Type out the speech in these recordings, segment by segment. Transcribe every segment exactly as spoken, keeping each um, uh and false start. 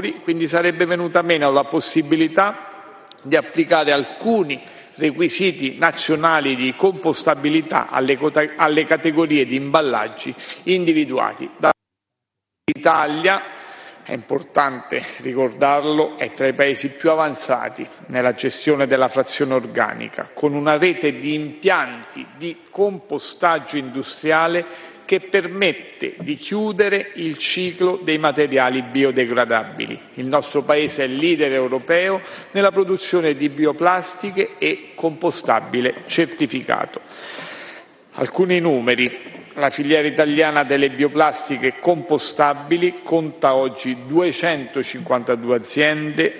quindi sarebbe venuta meno la possibilità di applicare alcuni requisiti nazionali di compostabilità alle, alle categorie di imballaggi individuati dall'Italia. È importante ricordarlo, è tra i paesi più avanzati nella gestione della frazione organica, con una rete di impianti di compostaggio industriale che permette di chiudere il ciclo dei materiali biodegradabili. Il nostro Paese è leader europeo nella produzione di bioplastiche e compostabile certificato. Alcuni numeri. La filiera italiana delle bioplastiche compostabili conta oggi duecentocinquantadue aziende,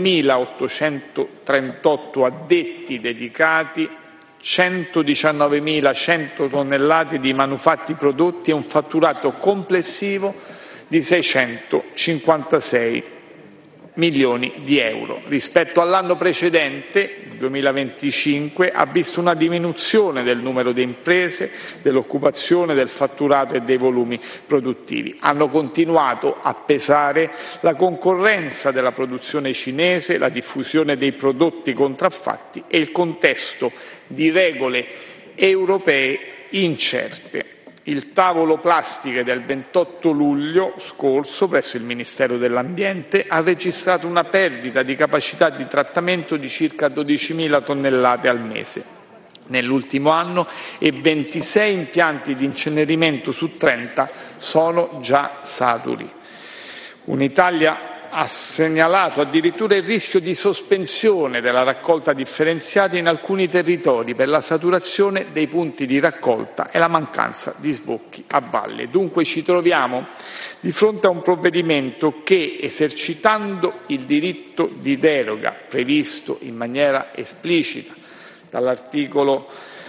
duemilaottocentotrentotto addetti dedicati, centodiciannovemilacento tonnellate di manufatti prodotti e un fatturato complessivo di seicentocinquantasei milioni di euro. Rispetto all'anno precedente, il duemilaventicinque, ha visto una diminuzione del numero di imprese, dell'occupazione, del fatturato e dei volumi produttivi. Hanno continuato a pesare la concorrenza della produzione cinese, la diffusione dei prodotti contraffatti e il contesto di regole europee incerte. Il tavolo plastiche del ventotto luglio scorso presso il Ministero dell'Ambiente ha registrato una perdita di capacità di trattamento di circa dodicimila tonnellate al mese nell'ultimo anno e ventisei impianti di incenerimento su trenta sono già saturi. Un'Italia ha segnalato addirittura il rischio di sospensione della raccolta differenziata in alcuni territori per la saturazione dei punti di raccolta e la mancanza di sbocchi a valle. Dunque ci troviamo di fronte a un provvedimento che, esercitando il diritto di deroga previsto in maniera esplicita dall'articolo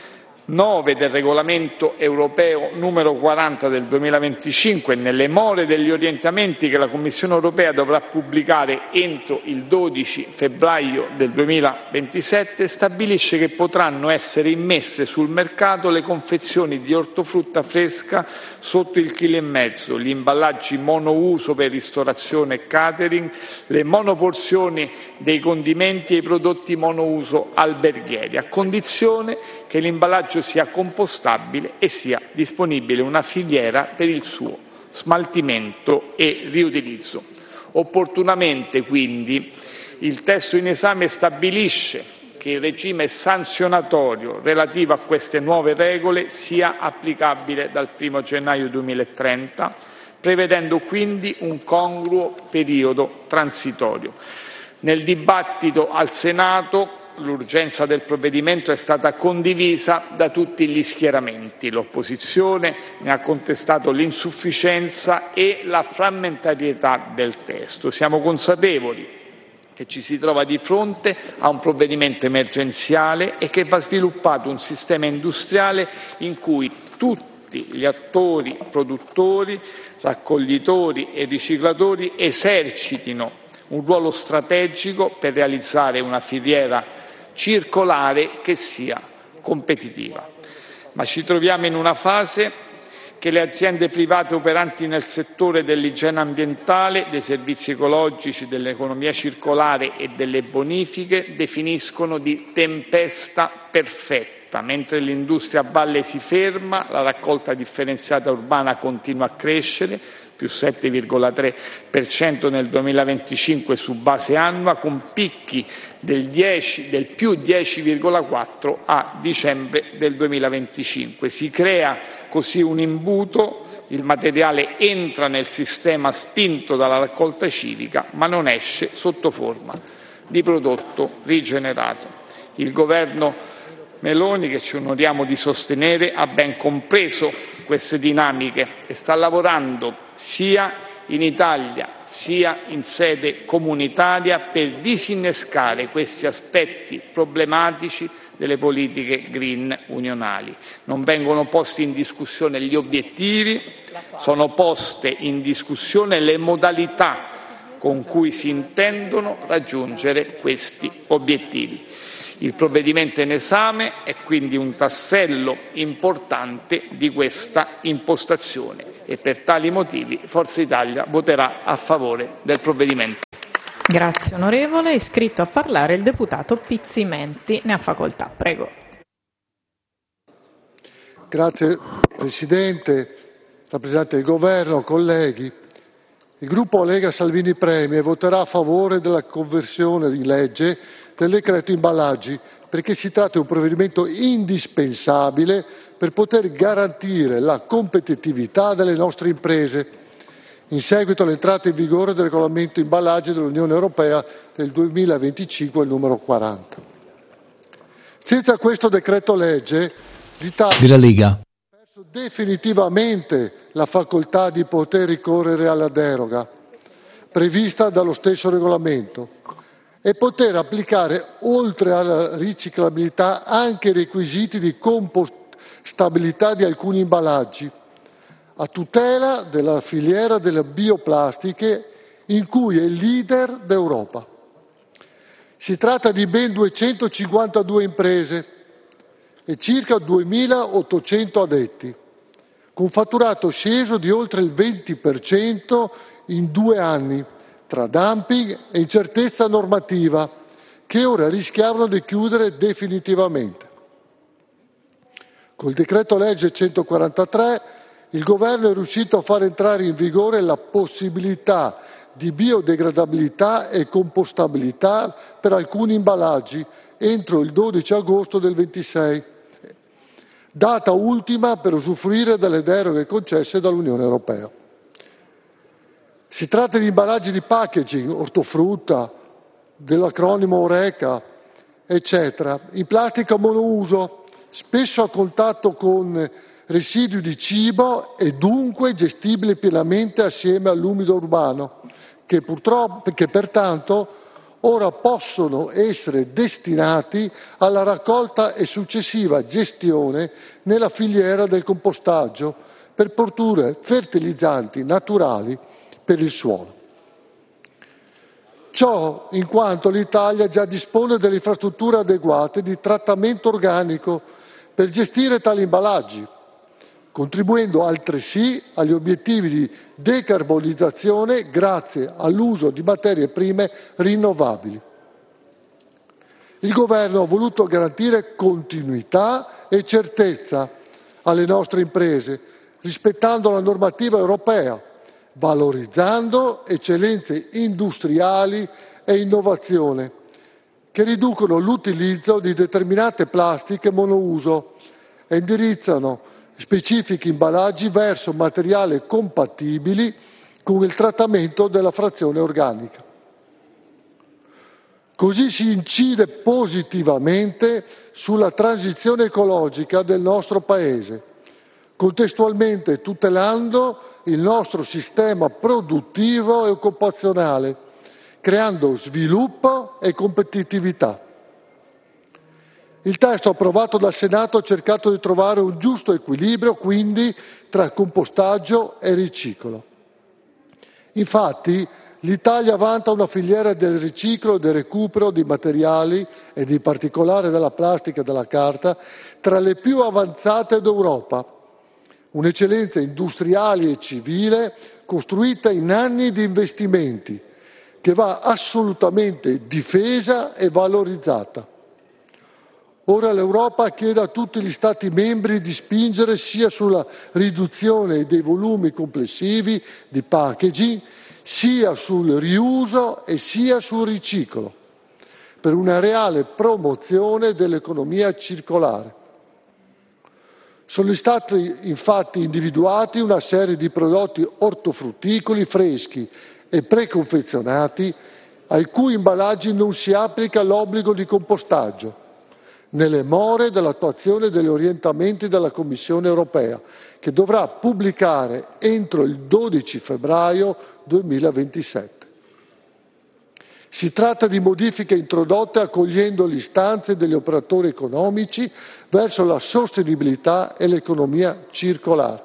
nove del regolamento europeo numero quaranta del duemilaventicinque, nelle more degli orientamenti che la Commissione europea dovrà pubblicare entro il dodici febbraio del duemilaventisette, stabilisce che potranno essere immesse sul mercato le confezioni di ortofrutta fresca sotto il chilo e mezzo, gli imballaggi monouso per ristorazione e catering, le monoporzioni dei condimenti e i prodotti monouso alberghieri, a condizione che l'imballaggio sia compostabile e sia disponibile una filiera per il suo smaltimento e riutilizzo. Opportunamente, quindi, il testo in esame stabilisce che il regime sanzionatorio relativo a queste nuove regole sia applicabile dal primo gennaio duemilatrenta, prevedendo quindi un congruo periodo transitorio. Nel dibattito al Senato l'urgenza del provvedimento è stata condivisa da tutti gli schieramenti. L'opposizione ne ha contestato l'insufficienza e la frammentarietà del testo. Siamo consapevoli che ci si trova di fronte a un provvedimento emergenziale e che va sviluppato un sistema industriale in cui tutti gli attori produttori, raccoglitori e riciclatori esercitino un ruolo strategico per realizzare una filiera circolare che sia competitiva. Ma ci troviamo in una fase che le aziende private operanti nel settore dell'igiene ambientale, dei servizi ecologici, dell'economia circolare e delle bonifiche definiscono di tempesta perfetta. Mentre l'industria a valle si ferma, la raccolta differenziata urbana continua a crescere, più sette virgola tre per cento nel duemilaventicinque su base annua, con picchi del, dieci, del più dieci virgola quattro a dicembre del duemilaventicinque. Si crea così un imbuto, il materiale entra nel sistema spinto dalla raccolta civica, ma non esce sotto forma di prodotto rigenerato. Il governo Meloni, che ci onoriamo di sostenere, ha ben compreso queste dinamiche e sta lavorando sia in Italia sia in sede comunitaria per disinnescare questi aspetti problematici delle politiche green unionali. Non vengono posti in discussione gli obiettivi, sono poste in discussione le modalità con cui si intendono raggiungere questi obiettivi. Il provvedimento in esame è quindi un tassello importante di questa impostazione e per tali motivi Forza Italia voterà a favore del provvedimento. Grazie onorevole. È iscritto a parlare il deputato Pizzimenti. Ne ha facoltà. Prego. Grazie Presidente, rappresentante del Governo, colleghi. Il gruppo Lega Salvini Premier voterà a favore della conversione in legge del decreto imballaggi, perché si tratta di un provvedimento indispensabile per poter garantire la competitività delle nostre imprese in seguito all'entrata in vigore del regolamento imballaggi dell'Unione Europea del duemilaventicinque, il numero quaranta. Senza questo decreto legge l'Italia della Lega ha perso definitivamente la facoltà di poter ricorrere alla deroga prevista dallo stesso regolamento e poter applicare, oltre alla riciclabilità, anche i requisiti di compostabilità di alcuni imballaggi, a tutela della filiera delle bioplastiche in cui è leader d'Europa. Si tratta di ben duecentocinquantadue imprese e circa duemilaottocento addetti, con fatturato sceso di oltre il venti per cento in due anni, tra dumping e incertezza normativa, che ora rischiavano di chiudere definitivamente. Col decreto legge centoquarantatré il Governo è riuscito a far entrare in vigore la possibilità di biodegradabilità e compostabilità per alcuni imballaggi entro il dodici agosto del ventisei, data ultima per usufruire delle deroghe concesse dall'Unione Europea. Si tratta di imballaggi di packaging, ortofrutta, dell'acronimo Oreca, eccetera, in plastica monouso, spesso a contatto con residui di cibo e dunque gestibili pienamente assieme all'umido urbano, che, purtroppo, che pertanto ora possono essere destinati alla raccolta e successiva gestione nella filiera del compostaggio per produrre fertilizzanti naturali per il suolo. Ciò in quanto l'Italia già dispone delle infrastrutture adeguate di trattamento organico per gestire tali imballaggi, contribuendo altresì agli obiettivi di decarbonizzazione grazie all'uso di materie prime rinnovabili. Il Governo ha voluto garantire continuità e certezza alle nostre imprese, rispettando la normativa europea, valorizzando eccellenze industriali e innovazione, che riducono l'utilizzo di determinate plastiche monouso e indirizzano specifici imballaggi verso materiali compatibili con il trattamento della frazione organica. Così si incide positivamente sulla transizione ecologica del nostro Paese, contestualmente tutelando il nostro sistema produttivo e occupazionale, creando sviluppo e competitività. Il testo approvato dal Senato ha cercato di trovare un giusto equilibrio, quindi, tra compostaggio e riciclo. Infatti, l'Italia vanta una filiera del riciclo e del recupero di materiali, ed in particolare della plastica e della carta, tra le più avanzate d'Europa. Un'eccellenza industriale e civile costruita in anni di investimenti, che va assolutamente difesa e valorizzata. Ora l'Europa chiede a tutti gli Stati membri di spingere sia sulla riduzione dei volumi complessivi di packaging, sia sul riuso e sia sul riciclo, per una reale promozione dell'economia circolare. Sono stati infatti individuati una serie di prodotti ortofrutticoli freschi e preconfezionati ai cui imballaggi non si applica l'obbligo di compostaggio, nelle more dell'attuazione degli orientamenti della Commissione europea, che dovrà pubblicare entro il dodici febbraio duemilaventisette. Si tratta di modifiche introdotte accogliendo le istanze degli operatori economici verso la sostenibilità e l'economia circolare.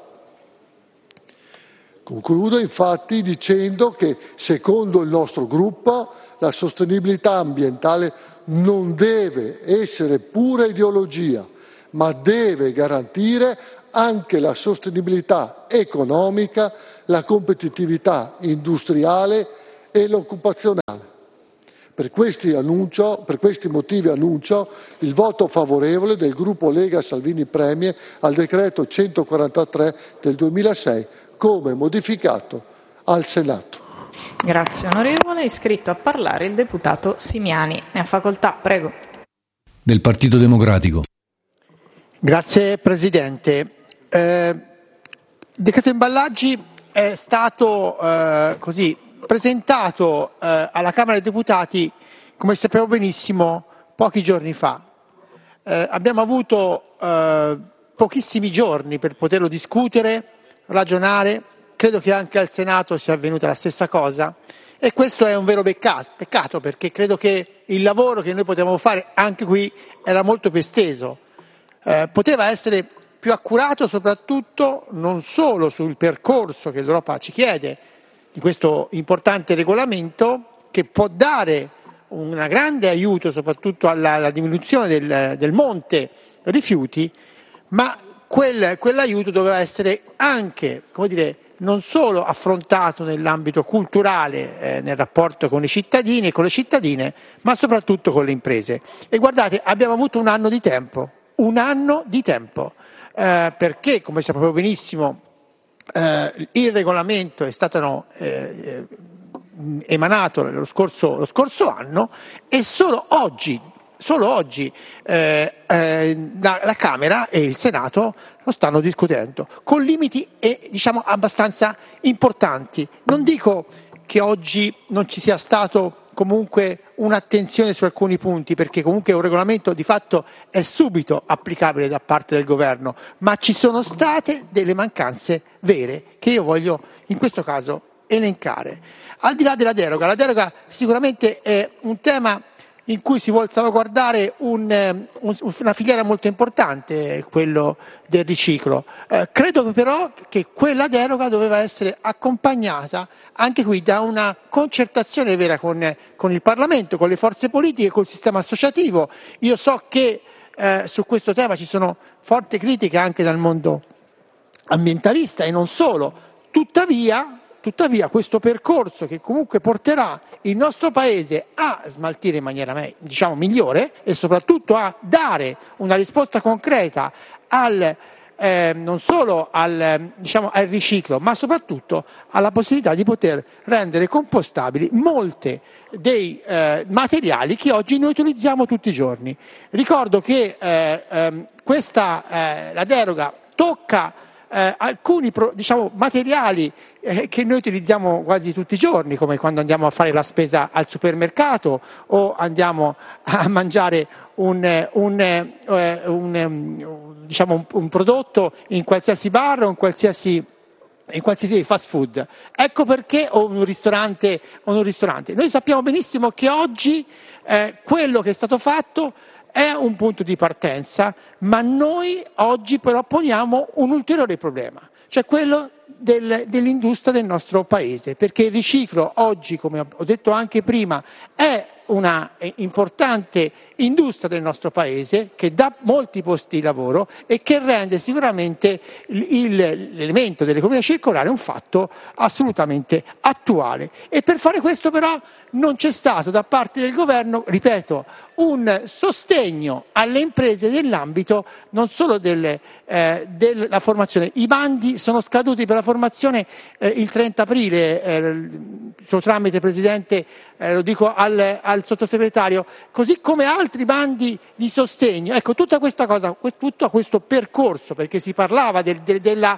Concludo infatti dicendo che, secondo il nostro gruppo, la sostenibilità ambientale non deve essere pura ideologia, ma deve garantire anche la sostenibilità economica, la competitività industriale e l'occupazionale. Per questi, annuncio, per questi motivi annuncio il voto favorevole del gruppo Lega Salvini Premier al decreto centoquarantatré del duemilasei come modificato al Senato. Grazie onorevole. È iscritto a parlare il deputato Simiani. Ne ha facoltà, prego. Del Partito Democratico. Grazie Presidente. Eh, il decreto imballaggi è stato eh, così presentato eh, alla Camera dei Deputati, come sappiamo benissimo, pochi giorni fa. Eh, abbiamo avuto eh, pochissimi giorni per poterlo discutere, ragionare. Credo che anche al Senato sia avvenuta la stessa cosa e questo è un vero peccato, peccato perché credo che il lavoro che noi potevamo fare anche qui era molto più esteso. Eh, poteva essere più accurato soprattutto non solo sul percorso che l'Europa ci chiede di questo importante regolamento che può dare un grande aiuto soprattutto alla, alla diminuzione del, del monte rifiuti, ma quel, quell'aiuto doveva essere anche, come dire, non solo affrontato nell'ambito culturale, eh, nel rapporto con i cittadini e con le cittadine, ma soprattutto con le imprese. E guardate, abbiamo avuto un anno di tempo, un anno di tempo, eh, perché, come sappiamo benissimo, eh, il regolamento è stato eh, emanato lo scorso, lo scorso anno e solo oggi, solo oggi eh, eh, la, la Camera e il Senato lo stanno discutendo, con limiti eh, diciamo abbastanza importanti. Non dico che oggi non ci sia stato comunque un'attenzione su alcuni punti, perché comunque un regolamento di fatto è subito applicabile da parte del governo, ma ci sono state delle mancanze vere che io voglio in questo caso elencare. Al di là della deroga, la deroga sicuramente è un tema in cui si vuole salvaguardare un, un, una filiera molto importante, quello del riciclo. Eh, credo però che quella deroga doveva essere accompagnata anche qui da una concertazione vera con, con il Parlamento, con le forze politiche, col sistema associativo. Io so che eh, su questo tema ci sono forti critiche anche dal mondo ambientalista e non solo, tuttavia Tuttavia questo percorso che comunque porterà il nostro Paese a smaltire in maniera diciamo, migliore e soprattutto a dare una risposta concreta al, eh, non solo al, diciamo, al riciclo, ma soprattutto alla possibilità di poter rendere compostabili molte dei eh, materiali che oggi noi utilizziamo tutti i giorni. Ricordo che eh, eh, questa, eh, la deroga tocca Eh, alcuni pro, diciamo, materiali eh, che noi utilizziamo quasi tutti i giorni, come quando andiamo a fare la spesa al supermercato o andiamo a mangiare un, un, eh, un, un, diciamo un, un prodotto in qualsiasi bar o in qualsiasi, in qualsiasi fast food. Ecco perché o un ristorante o un ristorante. Noi sappiamo benissimo che oggi eh, quello che è stato fatto è un punto di partenza, ma noi oggi però poniamo un ulteriore problema, cioè quello del, dell'industria del nostro Paese, perché il riciclo oggi, come ho detto anche prima, è una importante industria del nostro Paese che dà molti posti di lavoro e che rende sicuramente il, l'elemento dell'economia circolare un fatto assolutamente attuale. E per fare questo però non c'è stato da parte del governo, ripeto, un sostegno alle imprese nell'ambito non solo del, eh, della formazione. I bandi sono scaduti per la formazione eh, il trenta aprile, eh, suo tramite Presidente, eh, lo dico al, al sottosegretario, così come altri bandi di sostegno. Ecco, tutta questa cosa, tutto questo percorso, perché si parlava del, del, della,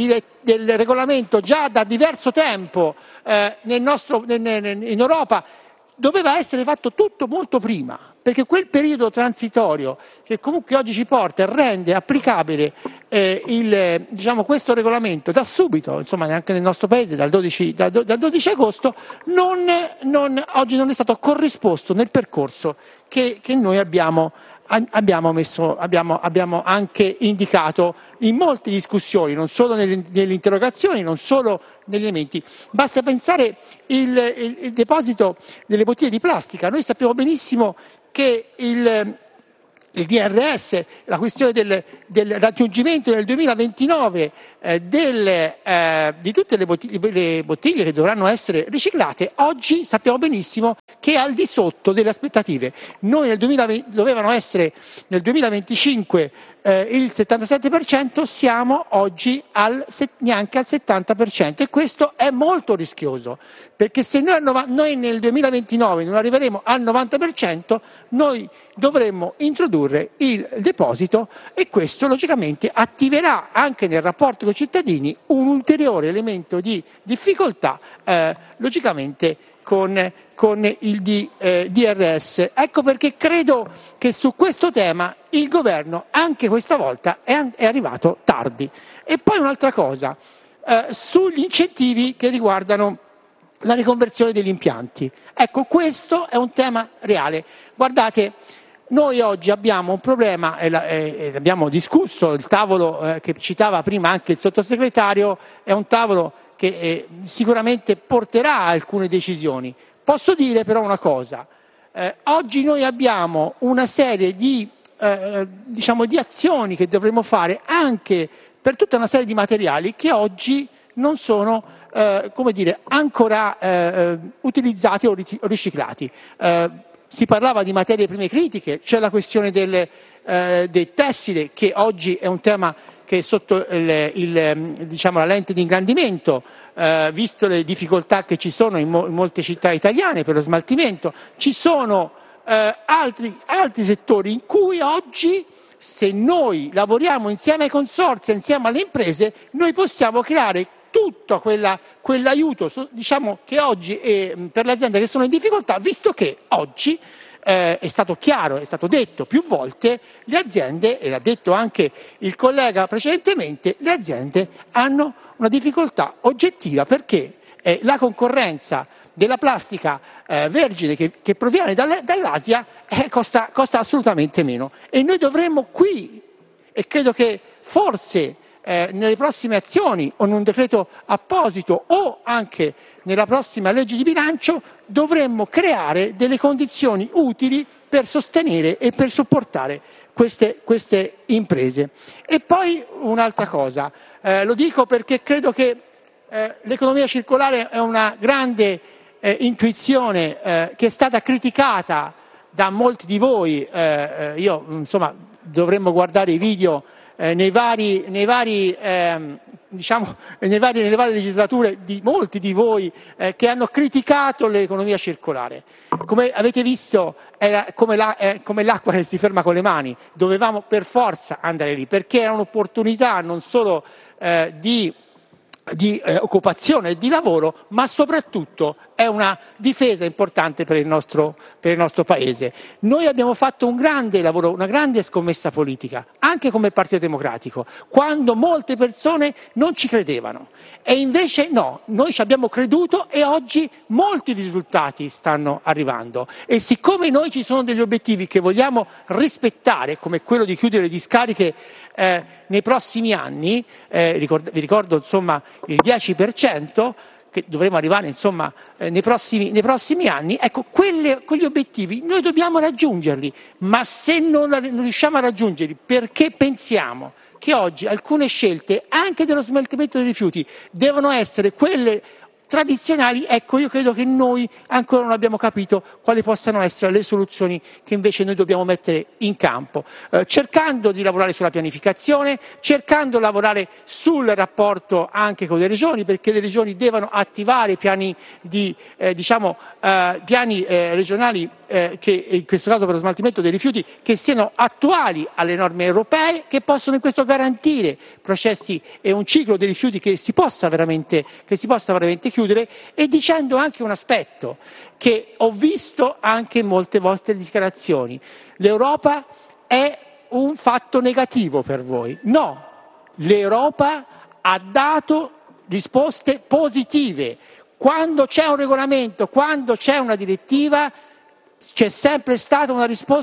del regolamento già da diverso tempo eh, nel nostro, nel, nel, in Europa, doveva essere fatto tutto molto prima, perché quel periodo transitorio che comunque oggi ci porta e rende applicabile eh, il, diciamo, questo regolamento da subito, insomma anche nel nostro Paese dal dodici, dal, dal dodici agosto, non, non, oggi non è stato corrisposto nel percorso che, che noi abbiamo, abbiamo, messo, abbiamo, abbiamo anche indicato in molte discussioni, non solo nelle, nelle interrogazioni, non solo negli elementi. Basta pensare il, il, il deposito delle bottiglie di plastica. Noi sappiamo benissimo che il, il D R S, la questione del, del raggiungimento nel duemilaventinove eh, del, eh, di tutte le bottiglie, le bottiglie che dovranno essere riciclate, oggi sappiamo benissimo che è al di sotto delle aspettative. Noi nel duemilaventi, dovevano essere nel duemilaventicinque eh, il settantasette per cento, siamo oggi al, neanche al settanta per cento, e questo è molto rischioso, perché se noi, noi nel duemilaventinove non arriveremo al novanta per cento, noi dovremmo introdurre il deposito, e questo logicamente attiverà anche nel rapporto con i cittadini un ulteriore elemento di difficoltà, eh, logicamente con, con il D, eh, D R S. Ecco perché credo che su questo tema il governo anche questa volta è, è arrivato tardi. E poi un'altra cosa, eh, sugli incentivi che riguardano la riconversione degli impianti. Ecco, questo è un tema reale. Guardate, noi oggi abbiamo un problema, e, la, e abbiamo discusso, il tavolo eh, che citava prima anche il sottosegretario, è un tavolo che eh, sicuramente porterà a alcune decisioni. Posso dire però una cosa, eh, oggi noi abbiamo una serie di, eh, diciamo, di azioni che dovremo fare anche per tutta una serie di materiali che oggi non sono eh, come dire, ancora eh, utilizzati o riciclati. Eh, Si parlava di materie prime critiche, c'è la questione del, eh, del tessile, che oggi è un tema che è sotto il, il, diciamo, la lente di ingrandimento, eh, visto le difficoltà che ci sono in, mo- in molte città italiane per lo smaltimento. Ci sono eh, altri, altri settori in cui oggi, se noi lavoriamo insieme ai consorzi, insieme alle imprese, noi possiamo creare tutto quella, quell'aiuto, diciamo, che oggi è per le aziende che sono in difficoltà, visto che oggi eh, è stato chiaro, è stato detto più volte, le aziende, e l'ha detto anche il collega precedentemente, le aziende hanno una difficoltà oggettiva, perché eh, la concorrenza della plastica eh, vergine che, che proviene dall- dall'Asia eh, costa, costa assolutamente meno. E noi dovremmo qui, e credo che forse Eh, nelle prossime azioni o in un decreto apposito o anche nella prossima legge di bilancio, dovremmo creare delle condizioni utili per sostenere e per supportare queste, queste imprese. E poi un'altra cosa, eh, lo dico perché credo che eh, l'economia circolare è una grande eh, intuizione eh, che è stata criticata da molti di voi. eh, io insomma dovremmo guardare i video Eh, nei vari, nei vari, ehm, diciamo, nei vari, nelle varie legislature di molti di voi eh, che hanno criticato l'economia circolare. Come avete visto, era come, la, eh, come l'acqua che si ferma con le mani. Dovevamo per forza andare lì, perché era un'opportunità non solo eh, di, di eh, occupazione e di lavoro, ma soprattutto è una difesa importante per il nostro, per il nostro Paese. Noi abbiamo fatto un grande lavoro, una grande scommessa politica, anche come Partito Democratico, quando molte persone non ci credevano. E invece no, noi ci abbiamo creduto e oggi molti risultati stanno arrivando. E siccome noi ci sono degli obiettivi che vogliamo rispettare, come quello di chiudere le discariche eh, nei prossimi anni, eh, ricord- vi ricordo insomma il dieci per cento, che dovremo arrivare insomma eh, nei, prossimi, nei prossimi anni, ecco, quelle, quegli obiettivi noi dobbiamo raggiungerli, ma se non, non riusciamo a raggiungerli perché pensiamo che oggi alcune scelte anche dello smaltimento dei rifiuti devono essere quelle tradizionali, ecco, io credo che noi ancora non abbiamo capito quali possano essere le soluzioni che invece noi dobbiamo mettere in campo, eh, cercando di lavorare sulla pianificazione, cercando di lavorare sul rapporto anche con le regioni, perché le regioni devono attivare piani di, eh, diciamo, eh, piani eh, regionali eh, che in questo caso per lo smaltimento dei rifiuti che siano attuali alle norme europee, che possono in questo garantire processi e un ciclo dei rifiuti che si possa veramente, che si possa veramente chiudere. E dicendo anche un aspetto che ho visto anche in molte vostre dichiarazioni: l'Europa è un fatto negativo per voi. No, l'Europa ha dato risposte positive. Quando c'è un regolamento, quando c'è una direttiva, c'è sempre stata una risposta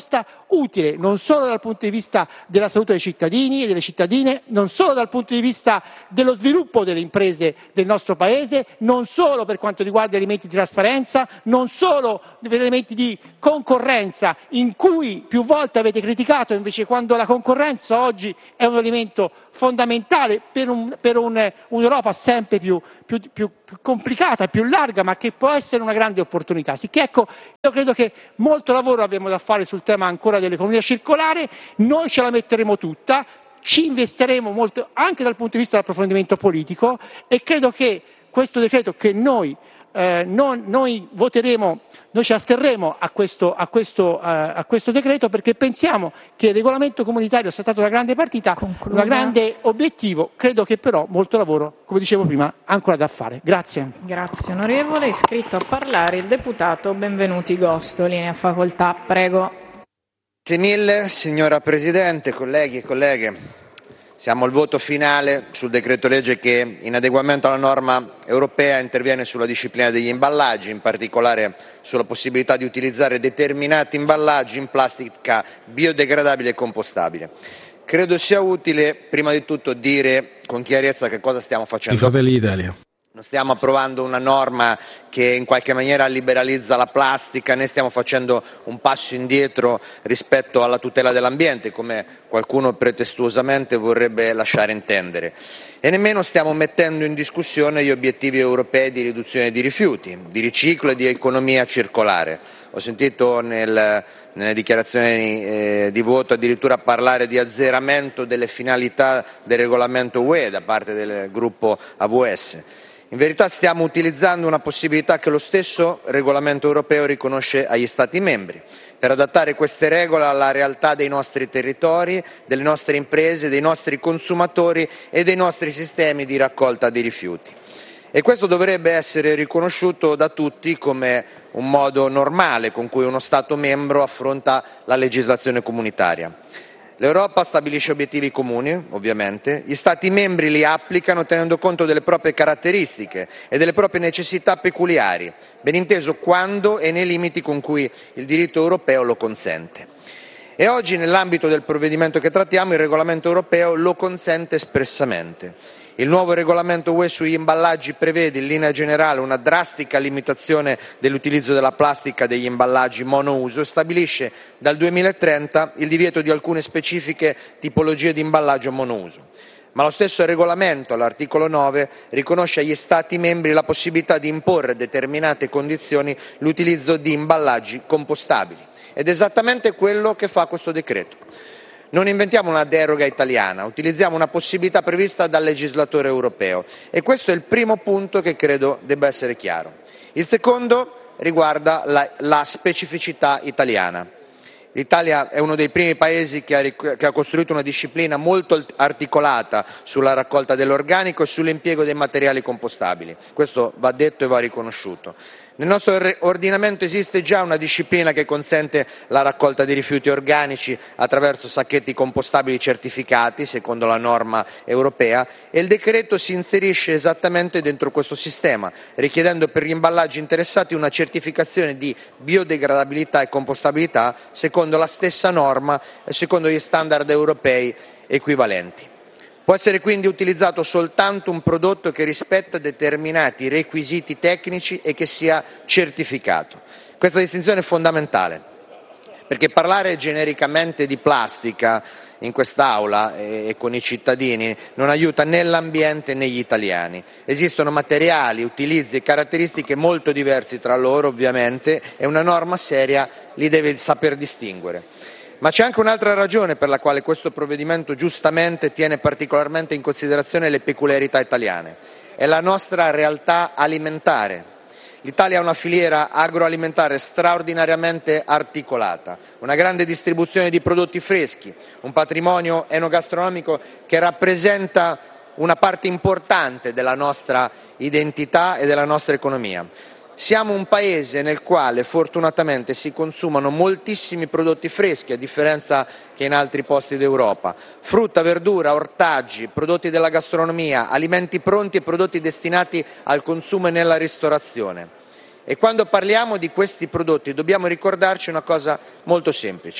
utile non solo dal punto di vista della salute dei cittadini e delle cittadine, non solo dal punto di vista dello sviluppo delle imprese del nostro Paese, non solo per quanto riguarda gli elementi di trasparenza, non solo per elementi di concorrenza, in cui più volte avete criticato, invece quando la concorrenza oggi è un elemento fondamentale per, un, per un, un'Europa sempre più, più, più complicata, più larga, ma che può essere una grande opportunità. Sicché ecco, io credo che molto lavoro abbiamo da fare sul tema ancora dell'economia circolare, noi ce la metteremo tutta, ci investiremo molto anche dal punto di vista dell'approfondimento politico e credo che questo decreto che noi Eh, non, noi voteremo, noi ci asterremo a questo, a, questo, eh, a questo decreto perché pensiamo che il regolamento comunitario sia stato una grande partita, Concluda. un grande obiettivo, credo che però molto lavoro, come dicevo prima, ancora da fare. Grazie. Grazie onorevole. Iscritto a parlare il deputato Benvenuti Gostoli. Ne ha facoltà, prego. Grazie mille signora Presidente, colleghi e colleghe. Siamo al voto finale sul decreto legge che, in adeguamento alla norma europea, interviene sulla disciplina degli imballaggi, in particolare sulla possibilità di utilizzare determinati imballaggi in plastica biodegradabile e compostabile. Credo sia utile, prima di tutto, dire con chiarezza che cosa stiamo facendo. I Fratelli d'Italia. Non stiamo approvando una norma che in qualche maniera liberalizza la plastica, né stiamo facendo un passo indietro rispetto alla tutela dell'ambiente, come qualcuno pretestuosamente vorrebbe lasciare intendere. E nemmeno stiamo mettendo in discussione gli obiettivi europei di riduzione di rifiuti, di riciclo e di economia circolare. Ho sentito nel, nelle dichiarazioni eh, di voto addirittura parlare di azzeramento delle finalità del regolamento U E da parte del gruppo A V S. In verità stiamo utilizzando una possibilità che lo stesso regolamento europeo riconosce agli Stati membri per adattare queste regole alla realtà dei nostri territori, delle nostre imprese, dei nostri consumatori e dei nostri sistemi di raccolta di rifiuti. E questo dovrebbe essere riconosciuto da tutti come un modo normale con cui uno Stato membro affronta la legislazione comunitaria. L'Europa stabilisce obiettivi comuni, ovviamente, gli Stati membri li applicano tenendo conto delle proprie caratteristiche e delle proprie necessità peculiari, ben inteso quando e nei limiti con cui il diritto europeo lo consente. E oggi, nell'ambito del provvedimento che trattiamo, il regolamento europeo lo consente espressamente. Il nuovo regolamento U E sugli imballaggi prevede in linea generale una drastica limitazione dell'utilizzo della plastica degli imballaggi monouso e stabilisce dal duemilatrenta il divieto di alcune specifiche tipologie di imballaggio monouso. Ma lo stesso regolamento, all'articolo nove, riconosce agli Stati membri la possibilità di imporre a determinate condizioni l'utilizzo di imballaggi compostabili. Ed è esattamente quello che fa questo decreto. Non inventiamo una deroga italiana, utilizziamo una possibilità prevista dal legislatore europeo e questo è il primo punto che credo debba essere chiaro. Il secondo riguarda la, la specificità italiana. L'Italia è uno dei primi paesi che ha, che ha costruito una disciplina molto articolata sulla raccolta dell'organico e sull'impiego dei materiali compostabili. Questo va detto e va riconosciuto. Nel nostro ordinamento esiste già una disciplina che consente la raccolta di rifiuti organici attraverso sacchetti compostabili certificati, secondo la norma europea, e il decreto si inserisce esattamente dentro questo sistema, richiedendo per gli imballaggi interessati una certificazione di biodegradabilità e compostabilità secondo la stessa norma e secondo gli standard europei equivalenti. Può essere quindi utilizzato soltanto un prodotto che rispetta determinati requisiti tecnici e che sia certificato. Questa distinzione è fondamentale, perché parlare genericamente di plastica in quest'Aula e con i cittadini non aiuta né l'ambiente né gli italiani. Esistono materiali, utilizzi e caratteristiche molto diversi tra loro, ovviamente, e una norma seria li deve saper distinguere. Ma c'è anche un'altra ragione per la quale questo provvedimento giustamente tiene particolarmente in considerazione le peculiarità italiane. È la nostra realtà alimentare. L'Italia ha una filiera agroalimentare straordinariamente articolata, una grande distribuzione di prodotti freschi, un patrimonio enogastronomico che rappresenta una parte importante della nostra identità e della nostra economia. Siamo un paese nel quale fortunatamente si consumano moltissimi prodotti freschi, a differenza che in altri posti d'Europa. Frutta, verdura, ortaggi, prodotti della gastronomia, alimenti pronti e prodotti destinati al consumo e nella ristorazione. E quando parliamo di questi prodotti dobbiamo ricordarci una cosa molto semplice.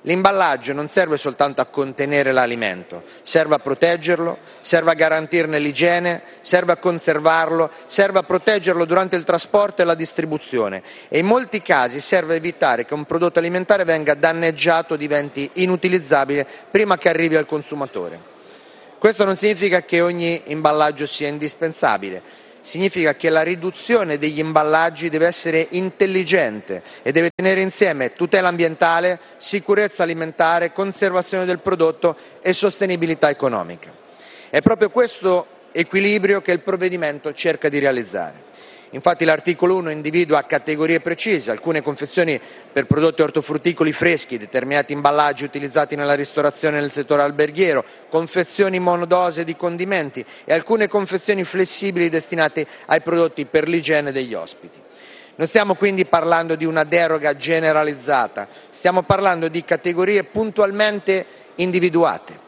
L'imballaggio non serve soltanto a contenere l'alimento, serve a proteggerlo, serve a garantirne l'igiene, serve a conservarlo, serve a proteggerlo durante il trasporto e la distribuzione e in molti casi serve a evitare che un prodotto alimentare venga danneggiato o diventi inutilizzabile prima che arrivi al consumatore. Questo non significa che ogni imballaggio sia indispensabile. Significa che la riduzione degli imballaggi deve essere intelligente e deve tenere insieme tutela ambientale, sicurezza alimentare, conservazione del prodotto e sostenibilità economica. È proprio questo equilibrio che il provvedimento cerca di realizzare. Infatti l'articolo uno individua categorie precise, alcune confezioni per prodotti ortofrutticoli freschi, determinati imballaggi utilizzati nella ristorazione e nel settore alberghiero, confezioni monodose di condimenti e alcune confezioni flessibili destinate ai prodotti per l'igiene degli ospiti. Non stiamo quindi parlando di una deroga generalizzata, stiamo parlando di categorie puntualmente individuate.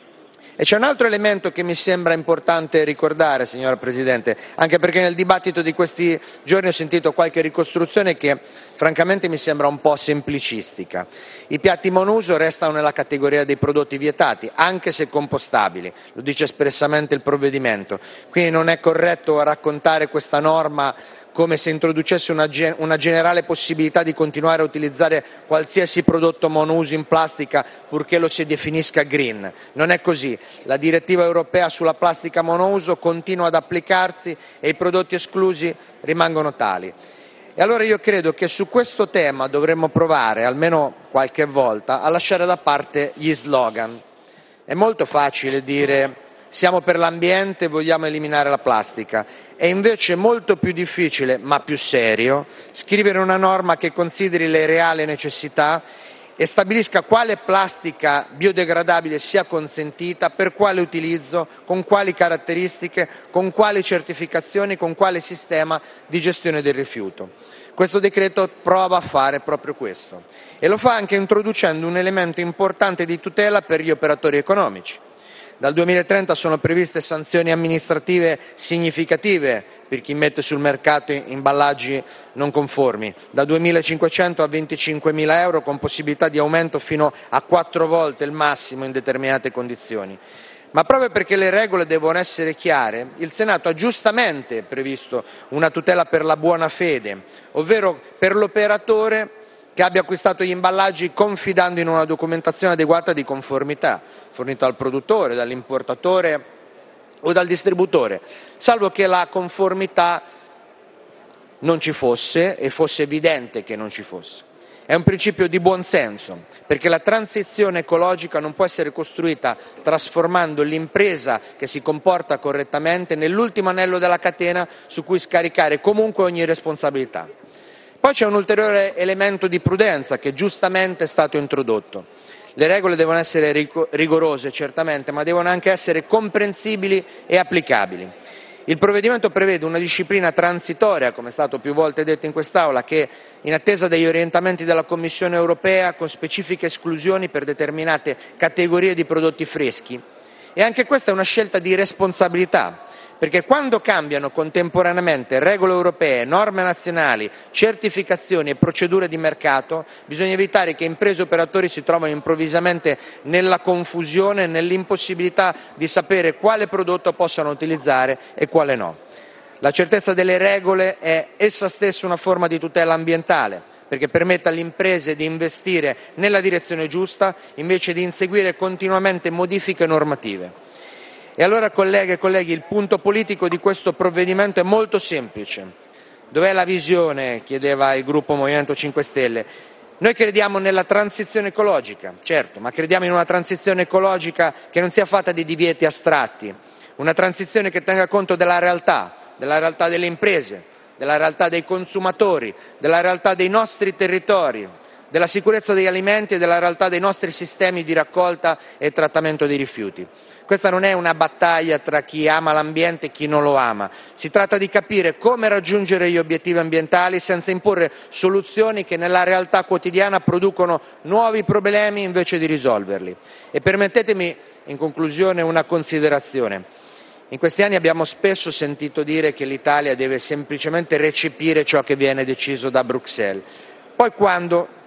E c'è un altro elemento che mi sembra importante ricordare, signora Presidente, anche perché nel dibattito di questi giorni ho sentito qualche ricostruzione che francamente mi sembra un po' semplicistica. I piatti monouso restano nella categoria dei prodotti vietati, anche se compostabili, lo dice espressamente il provvedimento. Quindi non è corretto raccontare questa norma come se introducesse una, una generale possibilità di continuare a utilizzare qualsiasi prodotto monouso in plastica purché lo si definisca green. Non è così. La direttiva europea sulla plastica monouso continua ad applicarsi e i prodotti esclusi rimangono tali. E allora io credo che su questo tema dovremmo provare, almeno qualche volta, a lasciare da parte gli slogan. È molto facile dire siamo per l'ambiente e vogliamo eliminare la plastica. È invece molto più difficile, ma più serio, scrivere una norma che consideri le reali necessità e stabilisca quale plastica biodegradabile sia consentita, per quale utilizzo, con quali caratteristiche, con quali certificazioni, con quale sistema di gestione del rifiuto. Questo decreto prova a fare proprio questo e lo fa anche introducendo un elemento importante di tutela per gli operatori economici. Dal duemilatrenta sono previste sanzioni amministrative significative per chi mette sul mercato imballaggi non conformi, da duemilacinquecento a venticinquemila euro con possibilità di aumento fino a quattro volte il massimo in determinate condizioni. Ma proprio perché le regole devono essere chiare, il Senato ha giustamente previsto una tutela per la buona fede, ovvero per l'operatore che abbia acquistato gli imballaggi confidando in una documentazione adeguata di conformità, fornita dal produttore, dall'importatore o dal distributore, salvo che la conformità non ci fosse e fosse evidente che non ci fosse. È un principio di buon senso, perché la transizione ecologica non può essere costruita trasformando l'impresa che si comporta correttamente nell'ultimo anello della catena su cui scaricare comunque ogni responsabilità. Poi c'è un ulteriore elemento di prudenza che giustamente è stato introdotto. Le regole devono essere rigorose, certamente, ma devono anche essere comprensibili e applicabili. Il provvedimento prevede una disciplina transitoria, come è stato più volte detto in quest'Aula, che in attesa degli orientamenti della Commissione europea con specifiche esclusioni per determinate categorie di prodotti freschi. E anche questa è una scelta di responsabilità, perché quando cambiano contemporaneamente regole europee, norme nazionali, certificazioni e procedure di mercato, bisogna evitare che imprese e operatori si trovino improvvisamente nella confusione e nell'impossibilità di sapere quale prodotto possano utilizzare e quale no. La certezza delle regole è essa stessa una forma di tutela ambientale, perché permette alle imprese di investire nella direzione giusta invece di inseguire continuamente modifiche normative. E allora, colleghe e colleghi, il punto politico di questo provvedimento è molto semplice. Dov'è la visione? Chiedeva il gruppo Movimento cinque Stelle. Noi crediamo nella transizione ecologica, certo, ma crediamo in una transizione ecologica che non sia fatta di divieti astratti, una transizione che tenga conto della realtà, della realtà delle imprese, della realtà dei consumatori, della realtà dei nostri territori, della sicurezza degli alimenti e della realtà dei nostri sistemi di raccolta e trattamento dei rifiuti. Questa non è una battaglia tra chi ama l'ambiente e chi non lo ama. Si tratta di capire come raggiungere gli obiettivi ambientali senza imporre soluzioni che nella realtà quotidiana producono nuovi problemi invece di risolverli. E permettetemi, in conclusione, una considerazione. In questi anni abbiamo spesso sentito dire che l'Italia deve semplicemente recepire ciò che viene deciso da Bruxelles. Poi quando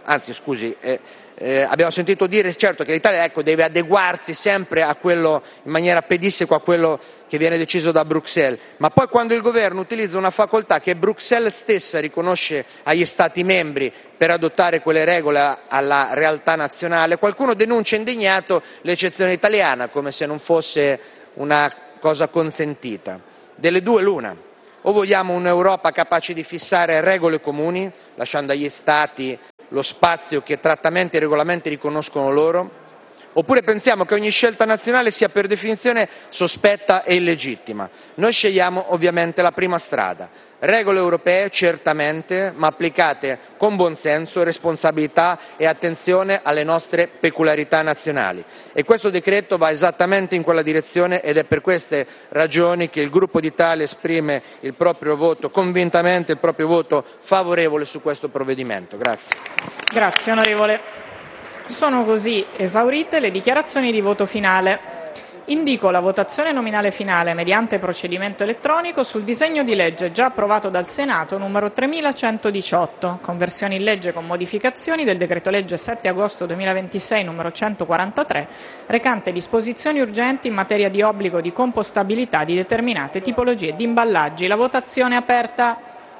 anzi scusi, eh, eh, abbiamo sentito dire certo che l'Italia ecco, deve adeguarsi sempre a quello, in maniera pedissequa, a quello che viene deciso da Bruxelles, ma poi quando il governo utilizza una facoltà che Bruxelles stessa riconosce agli Stati membri per adottare quelle regole alla realtà nazionale, qualcuno denuncia indignato l'eccezione italiana come se non fosse una cosa consentita. Delle due l'una: o vogliamo un'Europa capace di fissare regole comuni, lasciando agli Stati lo spazio che trattamenti e regolamenti riconoscono loro, oppure pensiamo che ogni scelta nazionale sia per definizione sospetta e illegittima. Noi scegliamo ovviamente la prima strada. Regole europee certamente, ma applicate con buonsenso, responsabilità e attenzione alle nostre peculiarità nazionali. E questo decreto va esattamente in quella direzione ed è per queste ragioni che il Gruppo d'Italia esprime il proprio voto, convintamente il proprio voto favorevole su questo provvedimento. Grazie. Grazie onorevole. Sono così esaurite le dichiarazioni di voto finale. Indico la votazione nominale finale mediante procedimento elettronico sul disegno di legge già approvato dal Senato numero tremilacentodiciotto, conversione in legge con modificazioni del decreto-legge sette agosto duemilaventisei numero centoquarantatré, recante disposizioni urgenti in materia di obbligo di compostabilità di determinate tipologie di imballaggi. La votazione è aperta.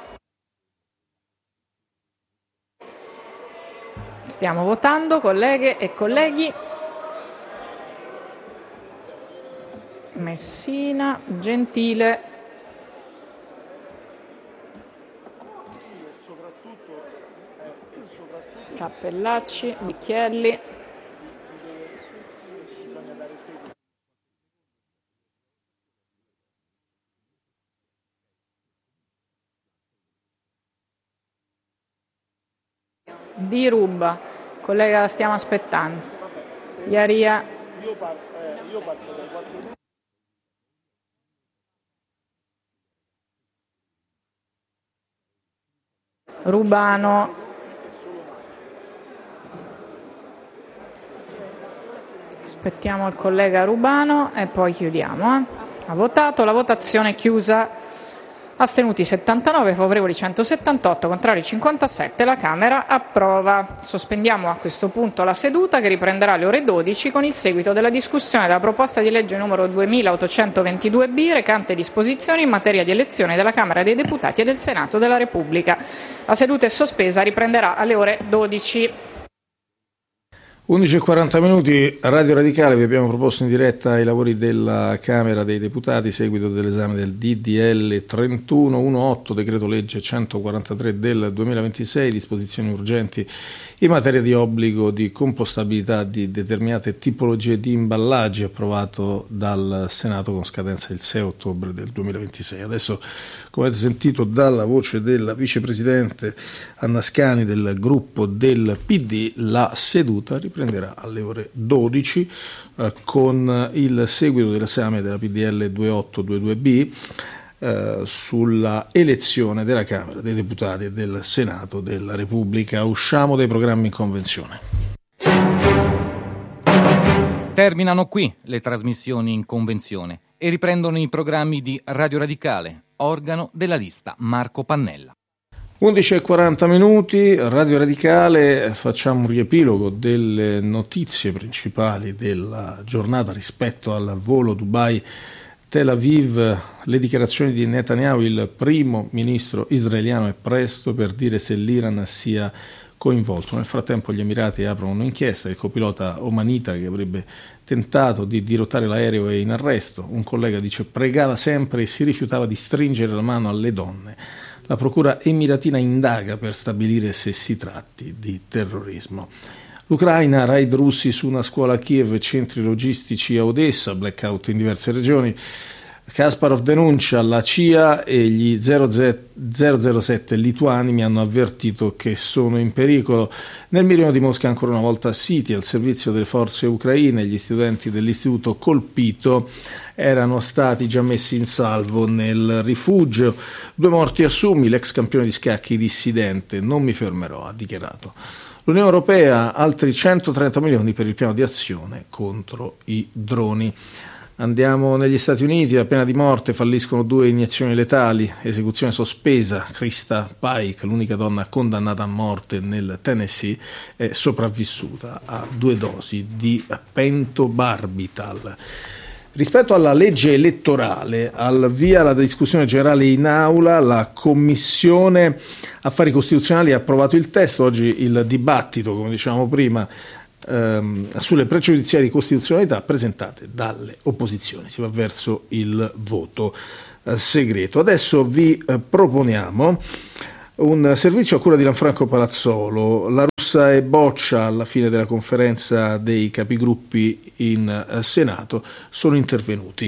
Stiamo votando, colleghe e colleghi. Messina, Gentile, Cappellacci, Bicchielli, Di Ruba, collega, la stiamo aspettando. Iaria. Rubano, aspettiamo il collega Rubano e poi chiudiamo. Eh. Ha votato, la votazione è chiusa. Astenuti settantanove, favorevoli centosettantotto, contrari cinquantasette. La Camera approva. Sospendiamo a questo punto la seduta che riprenderà alle ore dodici con il seguito della discussione della proposta di legge numero duemilaottocentoventidue B recante disposizioni in materia di elezione della Camera dei Deputati e del Senato della Repubblica. La seduta è sospesa, riprenderà alle ore dodici. undici e quaranta minuti, Radio Radicale, vi abbiamo proposto in diretta ai lavori della Camera dei Deputati, seguito dell'esame del D D L trentuno diciotto, decreto legge centoquarantatré del duemilaventisei, disposizioni urgenti in materia di obbligo di compostabilità di determinate tipologie di imballaggi, approvato dal Senato con scadenza il sei ottobre del duemilaventisei. Adesso, come avete sentito dalla voce della vicepresidente Anna Scani del gruppo del P D, la seduta riprenderà alle ore dodici eh, con il seguito dell'esame della P D L ventotto ventidue B eh, sulla elezione della Camera dei Deputati e del Senato della Repubblica. Usciamo dai programmi in convenzione. Terminano qui le trasmissioni in convenzione e riprendono i programmi di Radio Radicale, organo della lista Marco Pannella. undici e quaranta minuti, Radio Radicale, facciamo un riepilogo delle notizie principali della giornata rispetto al volo Dubai-Tel Aviv. Le dichiarazioni di Netanyahu, il primo ministro israeliano, è presto per dire se l'Iran sia coinvolto. Nel frattempo gli Emirati aprono un'inchiesta. Il copilota omanita che avrebbe tentato di dirottare l'aereo è in arresto. Un collega dice pregava sempre e si rifiutava di stringere la mano alle donne. La procura emiratina indaga per stabilire se si tratti di terrorismo. L'Ucraina, raid russi su una scuola a Kiev e centri logistici a Odessa, blackout in diverse regioni. Kasparov denuncia la C I A e gli zero zero sette lituani mi hanno avvertito che sono in pericolo. Nel mirino di Mosca ancora una volta siti al servizio delle forze ucraine. Gli studenti dell'istituto colpito erano stati già messi in salvo nel rifugio. Due morti a Sumi, l'ex campione di scacchi dissidente. Non mi fermerò, ha dichiarato. L'Unione Europea, altri centotrenta milioni per il piano di azione contro i droni. Andiamo negli Stati Uniti, a pena di morte falliscono due iniezioni letali, esecuzione sospesa. Krista Pike, l'unica donna condannata a morte nel Tennessee, è sopravvissuta a due dosi di pentobarbital. Rispetto alla legge elettorale, al via la discussione generale in aula, la Commissione Affari Costituzionali ha approvato il testo. Oggi il dibattito, come dicevamo prima, ehm, sulle pregiudiziali di costituzionalità presentate dalle opposizioni. Si va verso il voto eh, segreto. Adesso vi eh, proponiamo un servizio a cura di Lanfranco Palazzolo. La Russa e Boccia, alla fine della conferenza dei capigruppi in Senato, sono intervenuti.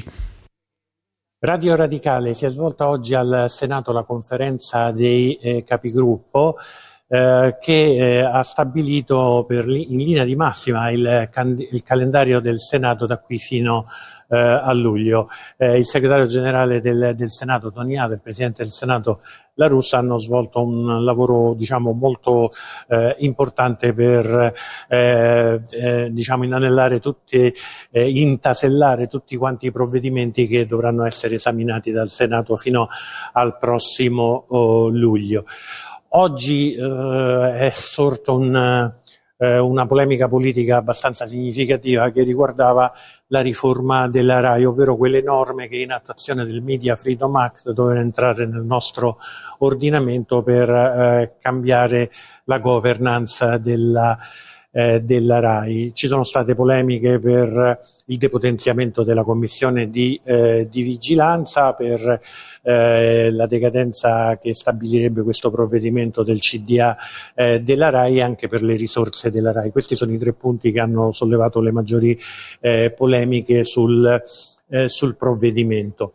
Radio Radicale, si è svolta oggi al Senato la conferenza dei eh, capigruppo eh, che eh, ha stabilito per li, in linea di massima il, can- il calendario del Senato da qui fino eh, a luglio. Eh, il segretario generale del, del Senato Toniato e il presidente del Senato La Russa hanno svolto un lavoro, diciamo, molto eh, importante per eh, eh, diciamo inanellare tutti, eh, intasellare tutti quanti i provvedimenti che dovranno essere esaminati dal Senato fino al prossimo oh, luglio. Oggi eh, è sorto un, eh, una polemica politica abbastanza significativa che riguardava la riforma della RAI, ovvero quelle norme che in attuazione del Media Freedom Act dovevano entrare nel nostro ordinamento per eh, cambiare la governance della, eh, della RAI. Ci sono state polemiche per il depotenziamento della commissione di, eh, di vigilanza, per eh, la decadenza che stabilirebbe questo provvedimento del C D A eh, della RAI e anche per le risorse della RAI. Questi sono i tre punti che hanno sollevato le maggiori eh, polemiche sul, eh, sul provvedimento.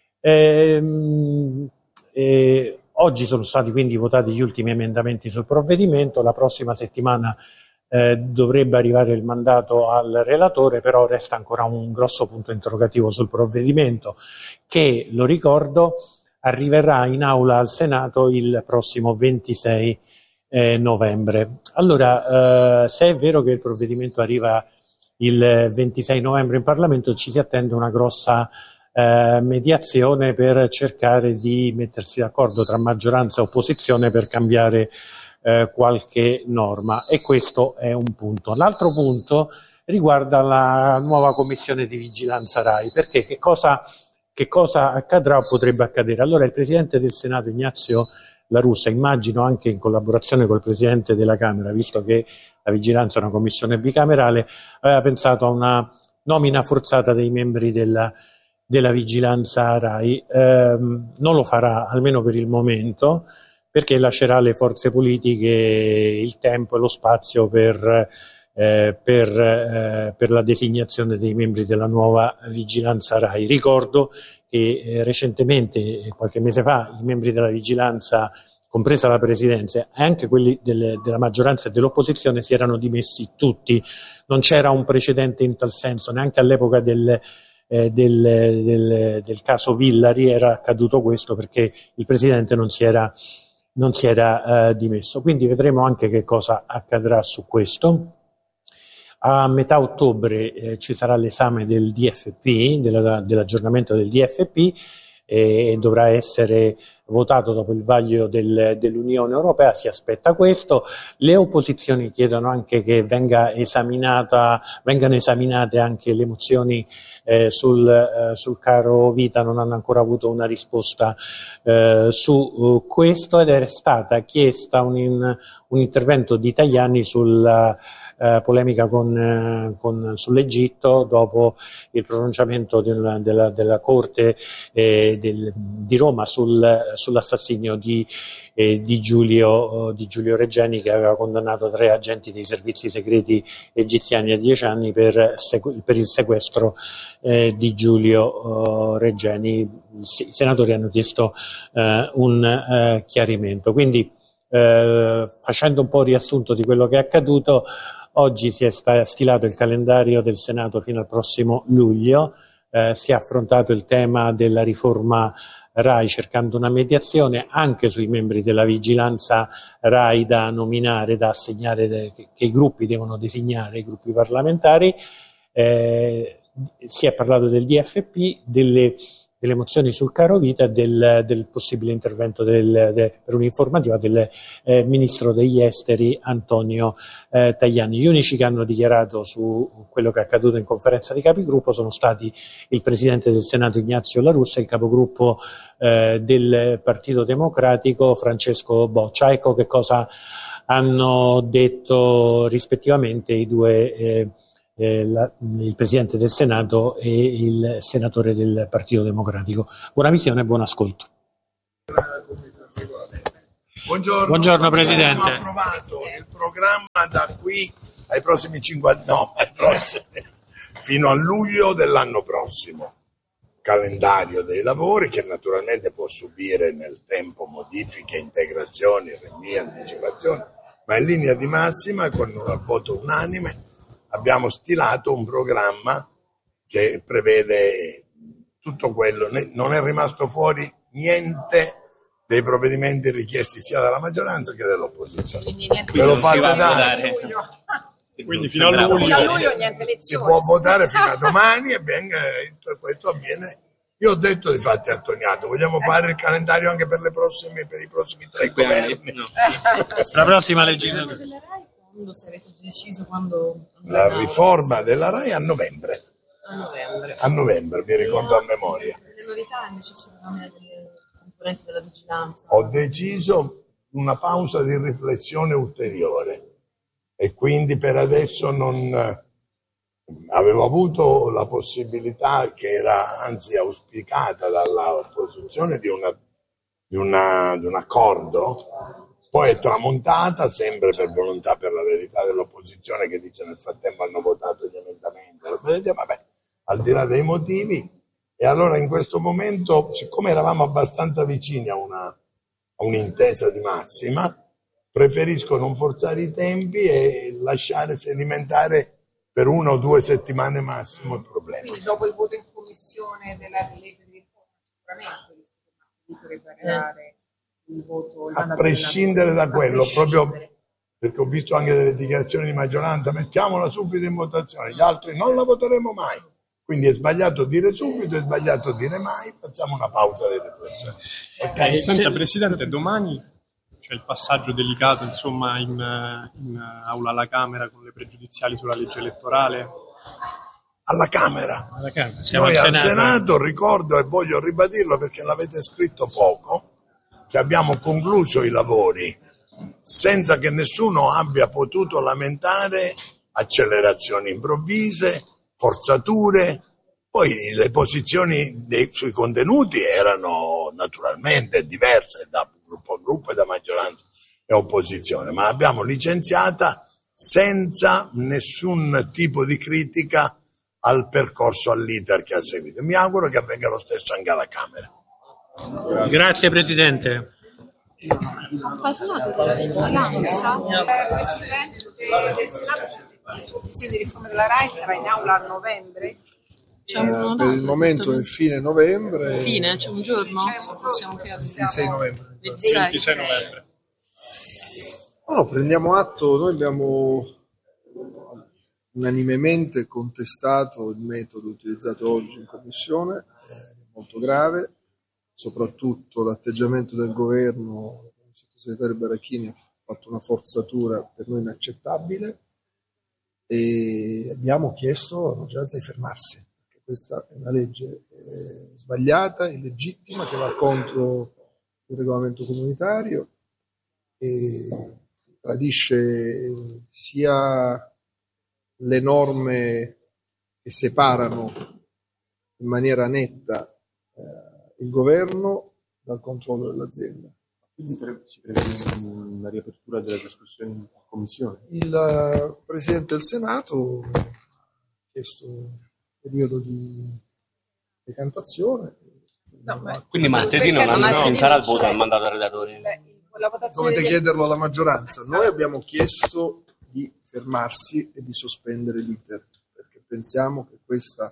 Ehm, eh, oggi sono stati quindi votati gli ultimi emendamenti sul provvedimento. La prossima settimana Eh, dovrebbe arrivare il mandato al relatore, però resta ancora un grosso punto interrogativo sul provvedimento che, lo ricordo, arriverà in aula al Senato il prossimo ventisei eh, novembre. Allora, eh, se è vero che il provvedimento arriva il ventisei novembre in Parlamento, ci si attende una grossa eh, mediazione per cercare di mettersi d'accordo tra maggioranza e opposizione per cambiare Eh, qualche norma, e questo è un punto. L'altro punto riguarda la nuova commissione di vigilanza RAI, perché che cosa, che cosa accadrà o potrebbe accadere? Allora, il Presidente del Senato Ignazio La Russa, immagino anche in collaborazione col Presidente della Camera, visto che la vigilanza è una commissione bicamerale, aveva pensato a una nomina forzata dei membri della, della vigilanza RAI. Eh, non lo farà, almeno per il momento, perché lascerà alle forze politiche il tempo e lo spazio per, eh, per, eh, per la designazione dei membri della nuova vigilanza RAI. Ricordo che eh, recentemente, qualche mese fa, i membri della vigilanza, compresa la Presidenza, e anche quelli del, della maggioranza e dell'opposizione, si erano dimessi tutti. Non c'era un precedente in tal senso, neanche all'epoca del, eh, del, del, del caso Villari era accaduto questo, perché il Presidente non si era non si era eh, dimesso. Quindi vedremo anche che cosa accadrà su questo. A metà ottobre eh, ci sarà l'esame del D F P, della, dell'aggiornamento del D F P, e dovrà essere votato dopo il vaglio del, dell'Unione Europea. Si aspetta questo. Le opposizioni chiedono anche che venga esaminata, vengano esaminate anche le mozioni eh, sul, eh, sul caro vita. Non hanno ancora avuto una risposta eh, su uh, questo, ed è stata chiesta un, in, un intervento di Tajani sulla Uh, polemica con, uh, con, sull'Egitto dopo il pronunciamento del, della, della Corte eh, del, di Roma sul, sull'assassinio di, eh, di, Giulio, uh, di Giulio Regeni, che aveva condannato tre agenti dei servizi segreti egiziani a dieci anni per, sequ- per il sequestro eh, di Giulio uh, Regeni. I senatori hanno chiesto uh, un uh, chiarimento. Quindi, uh, facendo un po' riassunto di quello che è accaduto, oggi si è stilato il calendario del Senato fino al prossimo luglio, eh, si è affrontato il tema della riforma RAI cercando una mediazione anche sui membri della vigilanza RAI da nominare, da assegnare, de, che, che i gruppi devono designare, i gruppi parlamentari. Eh, si è parlato del D F P, delle, delle mozioni sul caro vita e del, del possibile intervento del, de, per un'informativa del eh, Ministro degli Esteri Antonio eh, Tajani. Gli unici che hanno dichiarato su quello che è accaduto in conferenza di capigruppo sono stati il Presidente del Senato Ignazio La Russa e il capogruppo eh, del Partito Democratico Francesco Boccia. Ecco che cosa hanno detto rispettivamente i due eh, Eh, la, il Presidente del Senato e il Senatore del Partito Democratico. Buona visione e buon ascolto. Buongiorno, Buongiorno Presidente. Abbiamo approvato il programma da qui ai prossimi cinquanta, no, ai prossimi, fino a luglio dell'anno prossimo. Calendario dei lavori che naturalmente può subire nel tempo modifiche, integrazioni, rinvii, anticipazioni, ma in linea di massima con un voto unanime abbiamo stilato un programma che prevede tutto quello, non è rimasto fuori niente dei provvedimenti richiesti sia dalla maggioranza che dall'opposizione. Ve lo fate dare. Quindi fino a luglio, si può votare fino a domani e ben, questo avviene. Io ho detto di fatti a Toniato, vogliamo fare il calendario anche per le prossime, per i prossimi tre governi. No. La prossima legislatura. Se avete deciso quando la riforma della RAI a novembre. A novembre. A novembre, mi ricordo a memoria. Le novità invece sulla Camera delle componenti della vigilanza. Ho deciso una pausa di riflessione ulteriore e quindi per adesso non avevo avuto la possibilità, che era anzi auspicata dall'opposizione, di, una, di, una, di un accordo. Poi è tramontata, sempre per volontà, per la verità, dell'opposizione, che dice nel frattempo hanno votato gli emendamenti. Vedete, vabbè, al di là dei motivi. E allora in questo momento, siccome eravamo abbastanza vicini a, una, a un'intesa di massima, preferisco non forzare i tempi e lasciare sedimentare per una o due settimane massimo il problema. Quindi dopo il voto in commissione della legge di riforma sicuramente dovrebbe arrivare il voto. A prescindere da quello, proprio perché ho visto anche delle dichiarazioni di maggioranza, mettiamola subito in votazione, gli altri non la voteremo mai. Quindi è sbagliato dire subito, è sbagliato dire mai, facciamo una pausa di riflessione. Okay. Senta Presidente, domani c'è il passaggio delicato insomma in, in aula alla Camera con le pregiudiziali sulla legge elettorale. Alla Camera. Alla Camera. Noi al al Senato. Senato, ricordo e voglio ribadirlo perché l'avete scritto poco, che abbiamo concluso i lavori senza che nessuno abbia potuto lamentare accelerazioni improvvise, forzature. Poi le posizioni dei, sui contenuti erano naturalmente diverse da gruppo a gruppo e da maggioranza e opposizione, ma l'abbiamo licenziata senza nessun tipo di critica al percorso, all'iter che ha seguito. Mi auguro che avvenga lo stesso anche alla Camera. Grazie Presidente. Ha parlato della vigilanza. Il Presidente del Senato sul disegno di riforma della RAI sarà in aula a novembre. Eh, per il momento è fine novembre. Fine, c'è un giorno? Se possiamo chiedere. ventisei novembre. ventisei novembre. No, prendiamo atto, noi abbiamo unanimemente contestato il metodo utilizzato oggi in commissione, è molto grave, soprattutto l'atteggiamento del governo. Il sottosegretario Barachini ha fatto una forzatura per noi inaccettabile e abbiamo chiesto alla maggioranza di fermarsi, perché questa è una legge eh, sbagliata, illegittima, che va contro il regolamento comunitario e tradisce sia le norme che separano in maniera netta eh, il governo dal controllo dell'azienda. Quindi si prevede una riapertura della discussione in commissione? Il uh, Presidente del Senato ha chiesto un periodo di decantazione. No, beh, Quindi martedì non, non, non sarà il voto al mandato ai relatori? Dovete chiederlo alla maggioranza. Noi abbiamo chiesto di fermarsi e di sospendere l'iter, perché pensiamo che questa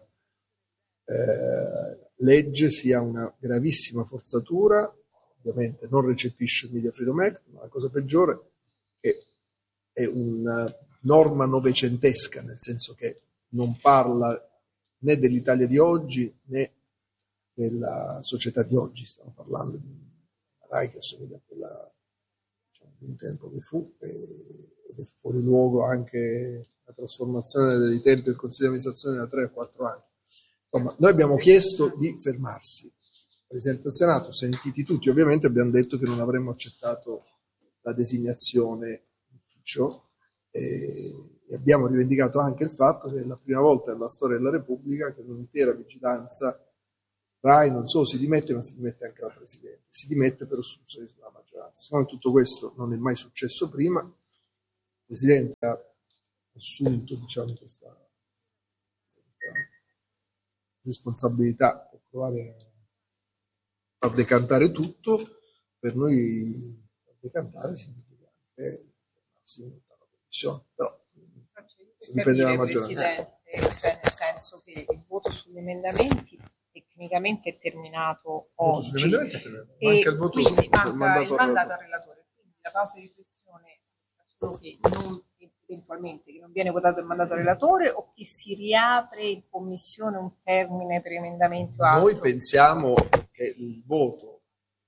eh, legge sia una gravissima forzatura. Ovviamente non recepisce il Media Freedom Act, ma la cosa peggiore è che è una norma novecentesca, nel senso che non parla né dell'Italia di oggi né della società di oggi. Stiamo parlando di una RAI che assomiglia a quella, diciamo, di un tempo che fu, e, ed è fuori luogo anche la trasformazione dei tempi del Consiglio di amministrazione da tre a quattro anni. Insomma, noi abbiamo chiesto di fermarsi. Presidente del Senato, sentiti tutti, ovviamente abbiamo detto che non avremmo accettato la designazione d'ufficio e, e abbiamo rivendicato anche il fatto che è la prima volta nella storia della Repubblica che un'intera vigilanza RAI non solo si dimette, ma si dimette anche la Presidente, si dimette per ostruzionismo della maggioranza. Siccome tutto questo non è mai successo prima, il Presidente ha assunto, diciamo, questa, questa responsabilità per provare a decantare tutto. Per noi a decantare significa anche fermarsi in una commissione, però se dipende dalla maggioranza. Presidente, cioè nel senso che il voto sugli emendamenti tecnicamente è terminato oggi, il voto sugli emendamenti è terminato, e manca il voto quindi manca il mandato, il mandato al relatore, quindi la pausa di riflessione solo che non, eventualmente che non viene votato il mandato al relatore, o che si riapre in commissione un termine per emendamenti o altro. Noi pensiamo che il voto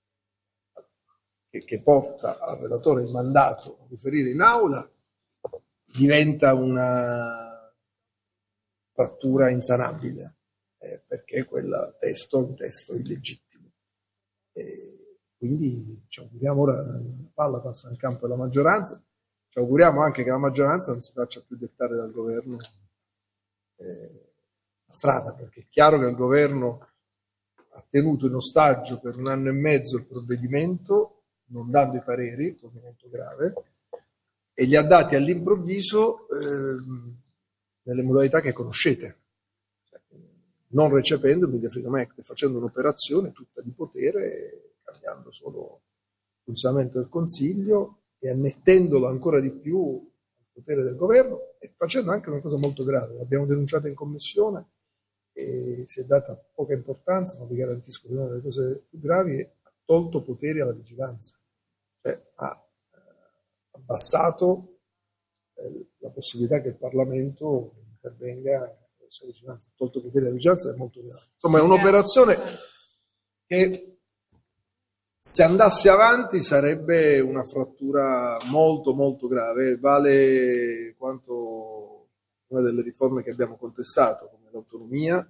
che, che porta al relatore il mandato a riferire in aula diventa una frattura insanabile, eh, perché quel testo è un testo illegittimo. E quindi ci auguriamo, ora la palla passa nel campo della maggioranza, ci auguriamo anche che la maggioranza non si faccia più dettare dal governo eh, la strada, perché è chiaro che il governo ha tenuto in ostaggio per un anno e mezzo il provvedimento, non dando i pareri, cosa molto grave, e li ha dati all'improvviso eh, nelle modalità che conoscete, cioè, non recependo il Media Freedom Act, facendo un'operazione tutta di potere, cambiando solo il funzionamento del Consiglio e annettendolo ancora di più al potere del governo, e facendo anche una cosa molto grave. L'abbiamo denunciata in commissione e si è data poca importanza, ma vi garantisco che una delle cose più gravi è ha tolto poteri alla vigilanza, cioè ha abbassato eh, la possibilità che il Parlamento intervenga attraverso la vigilanza, ha tolto poteri alla vigilanza, è molto grave. Insomma, è un'operazione che, se andasse avanti, sarebbe una frattura molto molto grave, vale quanto una delle riforme che abbiamo contestato, come l'autonomia